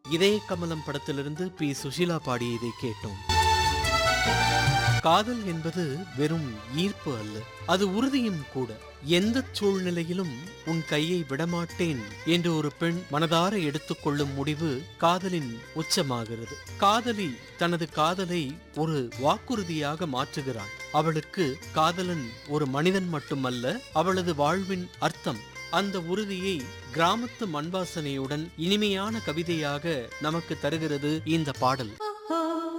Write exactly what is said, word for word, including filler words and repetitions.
இதே கமலம் படத்திலிருந்து பி சுஷீலா பாடியதை கேட்டோம். காதல் என்பது வெறும் ஈர்ப்பு அல்ல, அது உறுதியும் கூட. எந்த சூழ்நிலையிலும் உன் கையை விடமாட்டேன் என்று ஒரு பெண் மனதார எடுத்துக்கொள்ளும் முடிவு காதலின் உச்சமாகிறது. காதலி தனது காதலை ஒரு வாக்குறுதியாக மாற்றுகிறாள். அவளுக்கு காதலன் ஒரு மனிதன் மட்டுமல்ல, அவளது வாழ்வின் அர்த்தம். அந்த உறுதியை கிராமத்து மண்வாசனையுடன் இனிமையான கவிதையாக நமக்கு தருகிறது இந்த பாடல்.